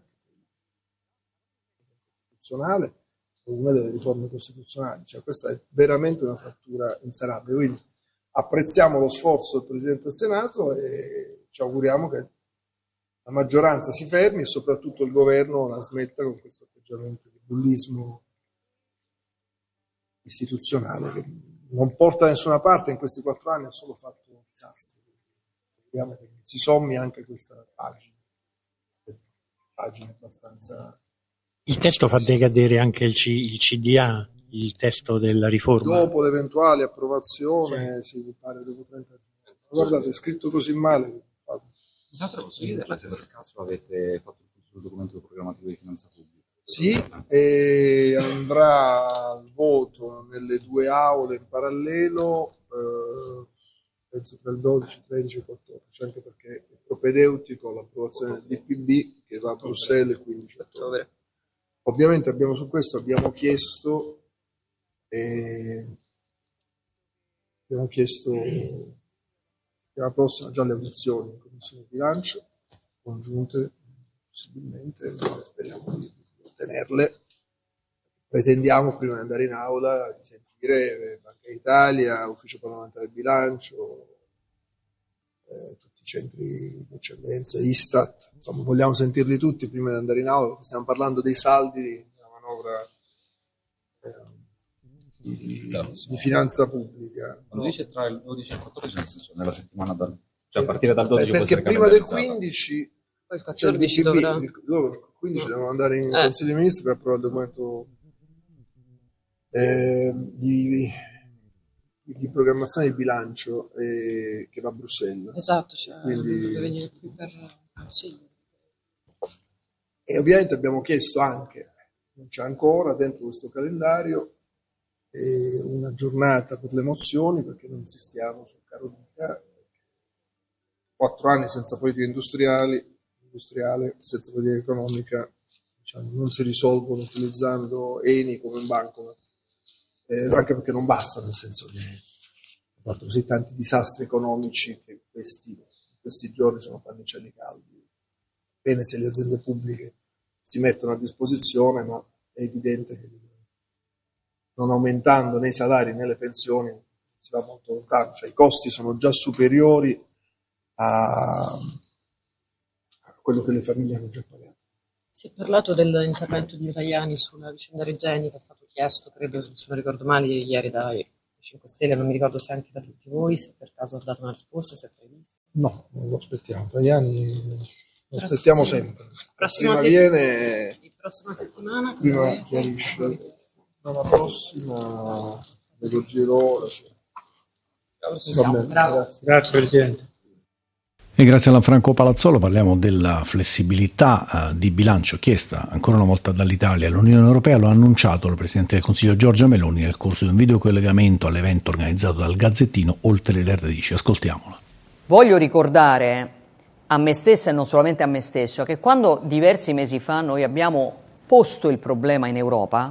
costituzionale, o una delle riforme costituzionali. Cioè, questa è veramente una frattura insanabile. Quindi apprezziamo lo sforzo del Presidente del Senato e ci auguriamo che la maggioranza si fermi e soprattutto il governo la smetta con questo atteggiamento di bullismo istituzionale che non porta da nessuna parte. In questi quattro anni ha solo fatto disastri. Speriamo che si sommi anche questa pagina, pagina abbastanza. Il testo fa decadere anche il, C, il C D A, il testo della riforma. Dopo l'eventuale approvazione, sì, mi pare dopo trenta giorni. Guardate, è scritto così male. Inoltre posso chiederle se per caso avete fatto il sul documento programmativo di finanza pubblica? Sì, e andrà al voto nelle due aule in parallelo, eh, penso tra il dodici, tredici e quattordici, anche perché è propedeutico all'approvazione del D P B che va a Bruxelles il quindici ottobre. Ovviamente abbiamo su questo abbiamo chiesto eh, abbiamo chiesto la prossima già le audizioni in Commissione Bilancio congiunte, possibilmente, speriamo di ottenerle. Pretendiamo prima di andare in aula di sentire Banca d'Italia, Ufficio Parlamentare del Bilancio, eh, tutti i centri di eccellenza, Istat, insomma vogliamo sentirli tutti prima di andare in aula, perché stiamo parlando dei saldi della manovra eh, di, di, di finanza pubblica. Quando dice tra il dodici e il quattordici, nel senso nella settimana dal, cioè a partire dal dodici Beh, può perché essere prima del calendarizzata. quindici Poi il quattordici cioè il D P B, dovrà... loro il quindici devono andare in Eh. Consiglio dei Ministri per approvare il documento eh, di, di programmazione di bilancio eh, che va a Bruxelles. Esatto, cioè, Quindi, dovrebbe venire qui per sì. e ovviamente abbiamo chiesto anche, non c'è ancora dentro questo calendario, eh, una giornata per le mozioni, perché noi insistiamo sul caro vita, quattro anni senza politiche industriali, industriale senza politica economica, diciamo, non si risolvono utilizzando Eni come un bancomat, eh, anche perché non basta, nel senso che ha fatto così tanti disastri economici che questi, questi giorni sono pannicelli caldi. Bene se le aziende pubbliche si mettono a disposizione, ma è evidente che non aumentando né i salari né le pensioni si va molto lontano, cioè i costi sono già superiori a, a quello che le famiglie hanno già pagato. Si è parlato dell'intervento di Tajani sulla vicenda Regeni, che è stato chiesto, credo, se non ricordo male, ieri dai cinque Stelle, non mi ricordo se anche da tutti voi, se per caso ha dato una risposta, se è previsto. No, non lo aspettiamo, Tajani lo aspettiamo sempre. Prossima Prima se- viene, la prossima settimana? prima chiarisce, la prossima ve lo giro ora. Sì. Va bene, grazie. Grazie Presidente. E grazie alla Franco Palazzolo parliamo della flessibilità uh, di bilancio chiesta ancora una volta dall'Italia all'Unione Europea. Lo ha annunciato il Presidente del Consiglio Giorgia Meloni nel corso di un videocollegamento all'evento organizzato dal Gazzettino Oltre le radici. Ascoltiamola. Voglio ricordare a me stessa e non solamente a me stesso che quando diversi mesi fa noi abbiamo posto il problema in Europa,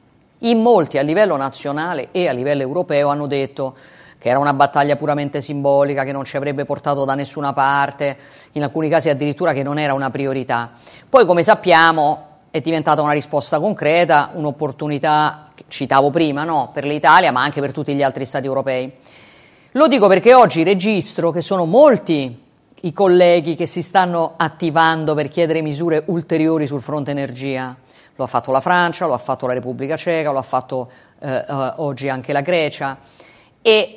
in molti a livello nazionale e a livello europeo hanno detto che era una battaglia puramente simbolica, che non ci avrebbe portato da nessuna parte, in alcuni casi addirittura che non era una priorità. Poi, come sappiamo, è diventata una risposta concreta, un'opportunità, che citavo prima, no? Per l'Italia, ma anche per tutti gli altri Stati europei. Lo dico perché oggi registro che sono molti i colleghi che si stanno attivando per chiedere misure ulteriori sul fronte energia. Lo ha fatto la Francia, lo ha fatto la Repubblica Ceca, lo ha fatto eh, eh, oggi anche la Grecia, e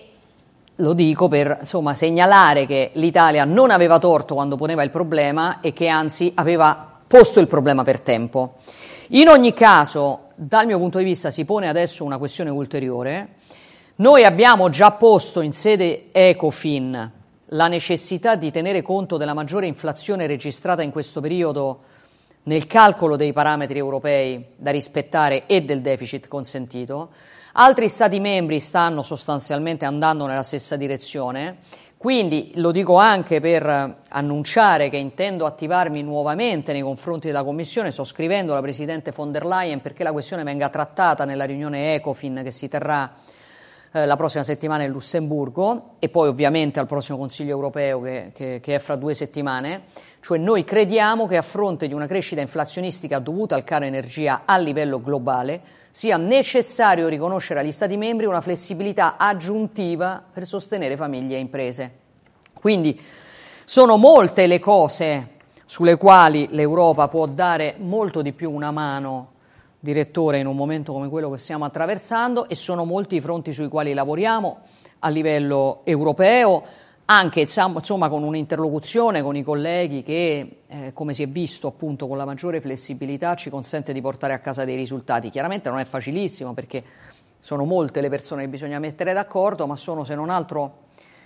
lo dico per insomma segnalare che l'Italia non aveva torto quando poneva il problema e che anzi aveva posto il problema per tempo. In ogni caso, dal mio punto di vista, si pone adesso una questione ulteriore. Noi abbiamo già posto in sede Ecofin la necessità di tenere conto della maggiore inflazione registrata in questo periodo nel calcolo dei parametri europei da rispettare e del deficit consentito. Altri Stati membri stanno sostanzialmente andando nella stessa direzione, quindi lo dico anche per annunciare che intendo attivarmi nuovamente nei confronti della Commissione. Sto scrivendo alla Presidente von der Leyen perché la questione venga trattata nella riunione Ecofin che si terrà eh, la prossima settimana in Lussemburgo e poi ovviamente al prossimo Consiglio europeo che, che, che è fra due settimane. Cioè noi crediamo che a fronte di una crescita inflazionistica dovuta al caro energia a livello globale sia necessario riconoscere agli Stati membri una flessibilità aggiuntiva per sostenere famiglie e imprese. Quindi sono molte le cose sulle quali l'Europa può dare molto di più una mano, direttore, in un momento come quello che stiamo attraversando, e sono molti i fronti sui quali lavoriamo a livello europeo, anche insomma con un'interlocuzione con i colleghi che, eh, come si è visto appunto con la maggiore flessibilità, ci consente di portare a casa dei risultati. Chiaramente non è facilissimo perché sono molte le persone che bisogna mettere d'accordo, ma sono se non altro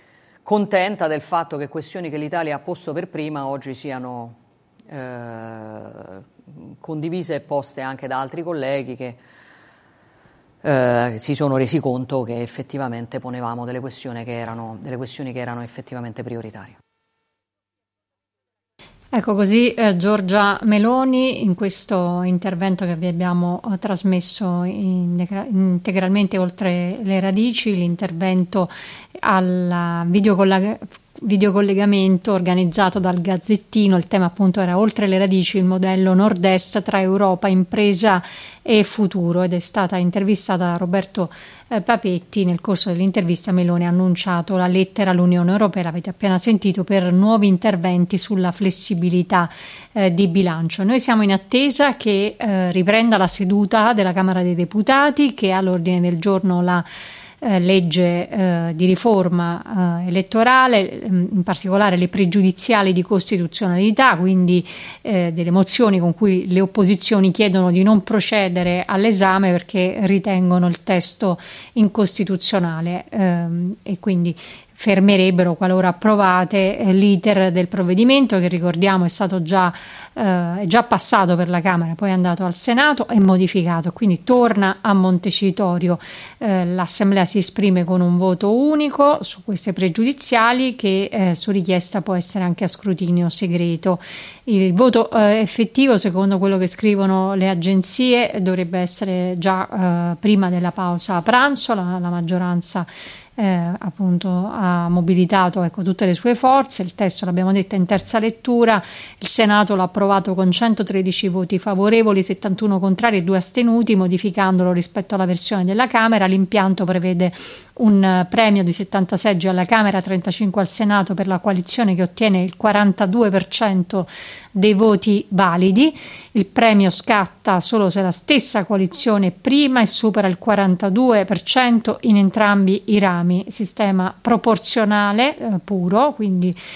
contenta del fatto che questioni che l'Italia ha posto per prima oggi siano eh, condivise e poste anche da altri colleghi che Eh, si sono resi conto che effettivamente ponevamo delle questioni che erano, delle questioni che erano effettivamente prioritarie. Ecco così eh, Giorgia Meloni in questo intervento che vi abbiamo eh, trasmesso integra- integralmente oltre le radici, l'intervento al videocollegamento videocollegamento organizzato dal Gazzettino. Il tema appunto era Oltre le radici, il modello nord-est tra Europa, impresa e futuro, ed è stata intervistata da Roberto eh, Papetti. Nel corso dell'intervista Meloni ha annunciato la lettera all'Unione Europea, l'avete appena sentito, per nuovi interventi sulla flessibilità eh, di bilancio. Noi siamo in attesa che eh, riprenda la seduta della Camera dei Deputati, che ha all'ordine del giorno la Eh, legge eh, di riforma eh, elettorale, in particolare le pregiudiziali di costituzionalità, quindi eh, delle mozioni con cui le opposizioni chiedono di non procedere all'esame perché ritengono il testo incostituzionale, ehm, e quindi fermerebbero, qualora approvate, eh, l'iter del provvedimento, che ricordiamo è stato già, eh, è già passato per la Camera, poi è andato al Senato e modificato, quindi torna a Montecitorio. Eh, l'Assemblea si esprime con un voto unico su queste pregiudiziali, che eh, su richiesta può essere anche a scrutinio segreto. Il voto eh, effettivo, secondo quello che scrivono le agenzie, dovrebbe essere già eh, prima della pausa pranzo. La, la maggioranza Eh, appunto ha mobilitato, ecco, tutte le sue forze. Il testo, l'abbiamo detto, è in terza lettura. Il Senato l'ha approvato con centotredici voti favorevoli, settantuno contrari e due astenuti, modificandolo rispetto alla versione della Camera. L'impianto prevede un premio di settanta seggi alla Camera, trentacinque al Senato, per la coalizione che ottiene il quarantadue per cento dei voti validi. Il premio scatta solo se la stessa coalizione prima e supera il quarantadue per cento in entrambi i rami. Sistema proporzionale eh, puro, quindi